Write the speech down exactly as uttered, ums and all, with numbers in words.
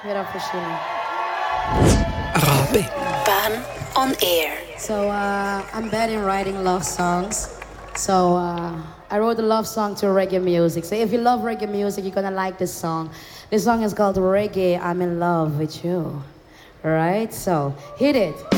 it up for Sheila. Rabe. Ban on air. So uh, I'm bad in writing love songs. So uh, I wrote a love song to reggae music. So if you love reggae music, you're gonna like this song. This song is called Reggae, I'm in Love with You. Alright, so hit it.